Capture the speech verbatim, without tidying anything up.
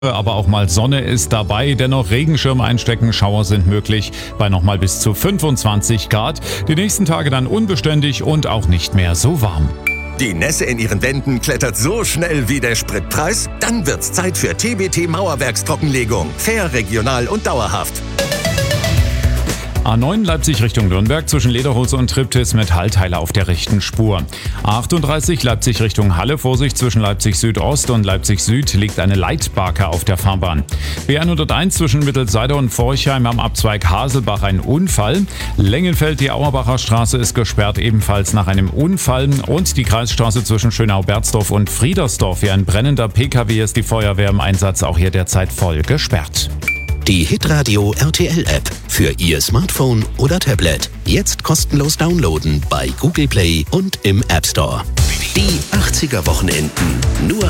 Aber auch mal Sonne ist dabei, dennoch Regenschirm einstecken, Schauer sind möglich bei nochmal bis zu fünfundzwanzig Grad. Die nächsten Tage dann unbeständig und auch nicht mehr so warm. Die Nässe in Ihren Wänden klettert so schnell wie der Spritpreis? Dann wird's Zeit für T B T Mauerwerkstrockenlegung. Fair, regional und dauerhaft. A neun Leipzig Richtung Nürnberg zwischen Lederhose und Triptis Metallteile auf der rechten Spur. A achtunddreißig Leipzig Richtung Halle, Vorsicht zwischen Leipzig Südost und Leipzig Süd liegt eine Leitbarke auf der Fahrbahn. B hunderteins zwischen Mittelseider und Forchheim am Abzweig Haselbach ein Unfall. Längenfeld, die Auerbacher Straße ist gesperrt, ebenfalls nach einem Unfall. Und die Kreisstraße zwischen Schönau-Berzdorf und Friedersdorf. Wie ein brennender P K W ist die Feuerwehr im Einsatz, auch hier derzeit voll gesperrt. Die Hitradio R T L-App für Ihr Smartphone oder Tablet. Jetzt kostenlos downloaden bei Google Play und im App Store. Die achtziger Wochenenden. Nur